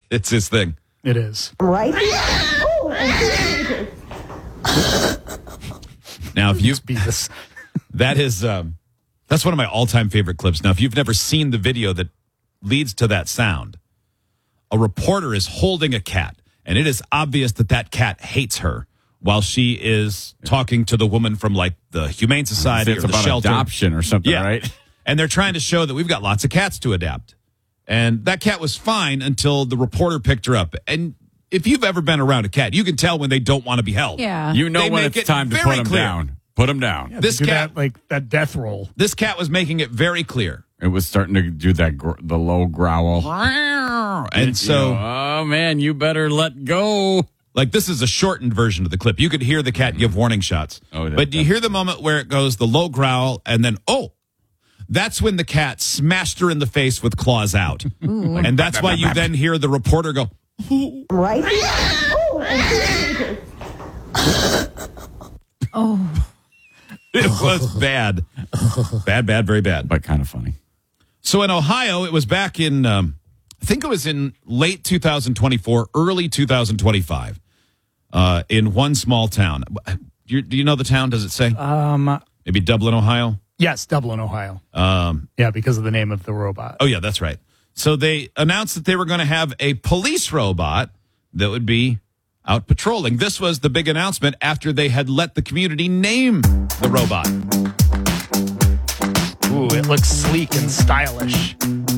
It's his thing. It is. Right? Now, if you Beavis. that is that's one of my all-time favorite clips. Now, if you've never seen the video that leads to that sound, a reporter is holding a cat, and it is obvious that that cat hates her while she is talking to the woman from like the Humane Society or It's the about shelter. adoption or something, Yeah. right? And they're trying to show that we've got lots of cats to adapt. And that cat was fine until the reporter picked her up. And if you've ever been around a cat, you can tell when they don't want to be held. Yeah. You know They when make it's it time to very put them clear. down. Put them down. Yeah, This they do cat- that cat roll. This cat was making it very clear. It was starting to do that the low growl. And so, oh man, you better let go. like, this is a shortened version of the clip. You could hear the cat give warning shots. Oh, But do you hear the moment where it goes the low growl and then, that's when the cat smashed her in the face with claws out. And that's why you then hear the reporter go, Right? it was bad. Bad, very bad. But kind of funny. So in Ohio, it was back in, I think it was in late 2024, early 2025, in one small town. Do you know the town? Does it say? Maybe Dublin, Ohio? Yes, Dublin, Ohio. Yeah, because of the name of the robot. Oh, yeah, that's right. So they announced that they were going to have a police robot that would be out patrolling. This was the big announcement after they had let the community name the robot. Ooh, it looks sleek and stylish.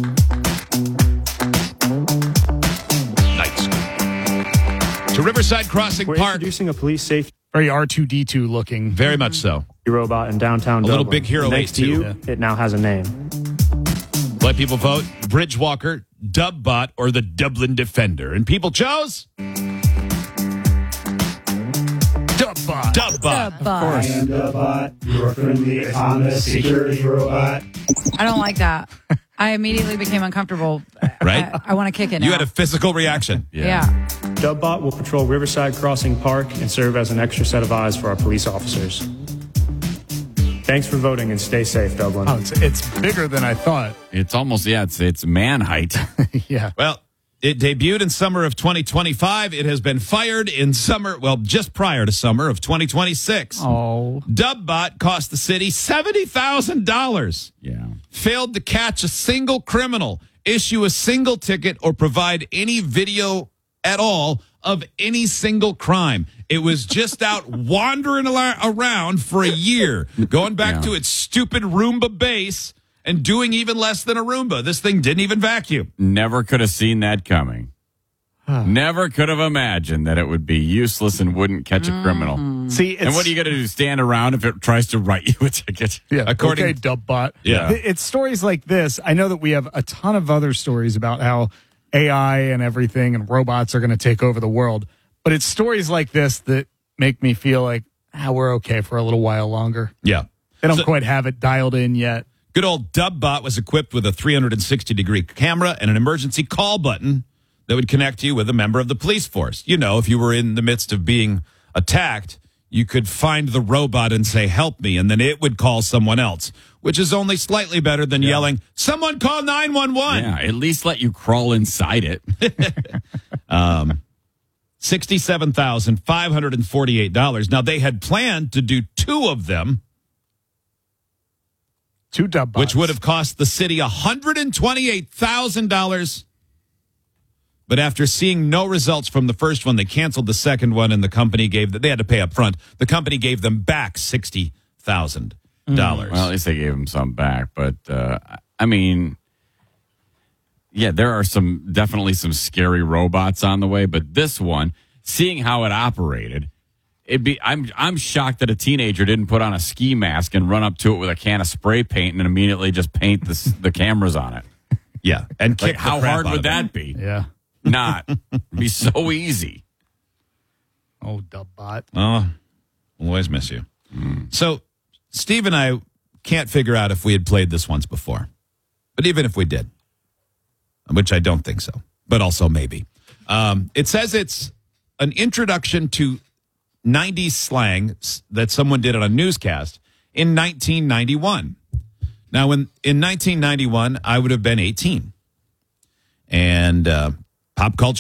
Nice. To Riverside Crossing We're Park. introducing a police safety Very R2-D2 looking. Very much so. robot in downtown A Dublin. little Big Hero And thanks to 8 you, too. it now has a name. Let people vote. Bridgewalker, Dubbot, or the Dublin Defender. And people chose Dubbot. Dubbot. But And Dubbot, your friendly autonomous security robot. I don't like that. I immediately became uncomfortable. Right? I want to kick it now. You had a physical reaction. Yeah. Dubbot will patrol Riverside Crossing Park and serve as an extra set of eyes for our police officers. Thanks for voting and stay safe, Dublin. Oh, it's bigger than I thought. It's almost, it's man height. Yeah. Well, it debuted in summer of 2025. It has been fired in just prior to summer of 2026. Oh. Dubbot cost the city $70,000. Yeah. Failed to catch a single criminal, issue a single ticket, or provide any video at all of any single crime. It was just out wandering around for a year, going back to its stupid Roomba base and doing even less than a Roomba. This thing didn't even vacuum. Never could have seen that coming. Never could have imagined that it would be useless and wouldn't catch a criminal. See, it's, And what are you going to do? Stand around if it tries to write you a ticket? Yeah, According- okay, Dubbot. Yeah. It's stories like this. I know that we have a ton of other stories about how AI and everything and robots are going to take over the world. But it's stories like this that make me feel like we're okay for a little while longer. Yeah. They don't So- quite have it dialed in yet. Good old Dubbot was equipped with a 360-degree camera and an emergency call button that would connect you with a member of the police force. You know, if you were in the midst of being attacked, you could find the robot and say, help me, and then it would call someone else, which is only slightly better than yelling, someone call 911. Yeah, at least let you crawl inside it. $67,548. Now, they had planned to do two of them, 2 Dubbots. which would have cost the city $128,000. But after seeing no results from the first one, they canceled the second one, and the company they had to pay up front. The company gave them back $60,000. Well, at least they gave him some back. But, I mean, yeah, there are definitely some scary robots on the way. But this one, seeing how it operated, I'm shocked that a teenager didn't put on a ski mask and run up to it with a can of spray paint and immediately just paint the cameras on it. Yeah, and Like, kick the how crap hard out would of it. that be? Yeah. Not. It'd be so easy. Oh, Dubbot. Oh, we'll always miss you. So, Steve and I can't figure out if we had played this once before. But even if we did, which I don't think so, but also maybe. It says it's an introduction to 90s slang that someone did on a newscast in 1991. Now, in 1991, I would have been 18. And pop culture